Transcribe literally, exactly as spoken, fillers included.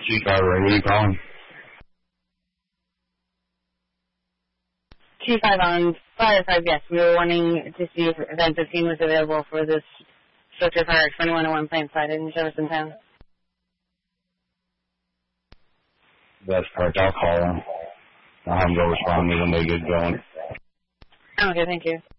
Chief Ivory, what are you calling? Chief Ivan, Fire five, yes. We were wanting to see if Event fifteen was available for this structure fire twenty-one oh one Plainside in Jefferson Town. That's correct. I'll call him. I'll have him go respond to me when they get going. Okay, thank you.